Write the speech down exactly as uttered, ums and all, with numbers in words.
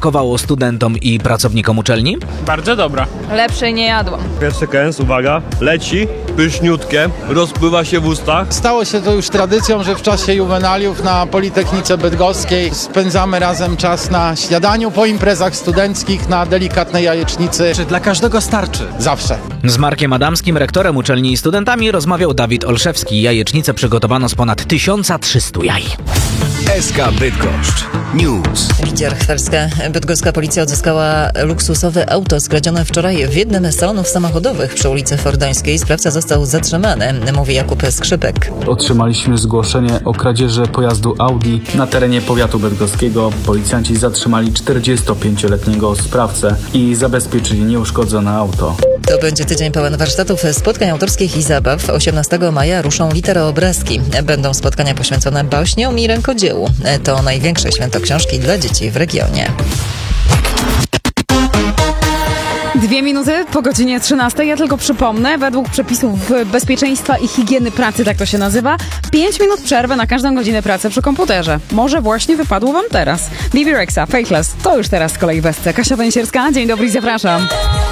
smakowało studentom i pracownikom uczelni? Bardzo dobra. Lepszej nie jadłam. Pierwszy kęs, uwaga, leci, pyszniutkie, rozpływa się w ustach. Stało się to już tradycją, że w czasie juwenaliów na Politechnice Bydgoskiej spędzamy razem czas na śniadaniu, po imprezach studenckich, na delikatnej jajecznicy. Czy dla każdego starczy? Zawsze. Z Markiem Adamskim, rektorem uczelni i studentami, rozmawiał Dawid Olszewski. Jajecznicę przygotowano z ponad tysiąc trzysta jaj. S K Bydgoszcz News. Lidia Rachwarska. Bydgoska policja odzyskała luksusowe auto skradzione wczoraj w jednym z salonów samochodowych przy ulicy Fordońskiej. Sprawca został zatrzymany, mówi Jakub Skrzypek. Otrzymaliśmy zgłoszenie o kradzieży pojazdu Audi na terenie powiatu bydgoskiego. Policjanci zatrzymali czterdziestopięcioletniego sprawcę i zabezpieczyli nieuszkodzone auto. To będzie tydzień pełen warsztatów, spotkań autorskich i zabaw. osiemnastego maja ruszą literoobrazki. Będą spotkania poświęcone baśniom i rękodziełu. To największe święto książki dla dzieci w regionie. Dwie minuty po godzinie trzynastej. Ja tylko przypomnę, według przepisów bezpieczeństwa i higieny pracy, tak to się nazywa, pięć minut przerwy na każdą godzinę pracy przy komputerze. Może właśnie wypadło wam teraz. Bibi Rexa, Faithless. To już teraz z kolei w Esce. Kasia Węsierska, dzień dobry i zapraszam.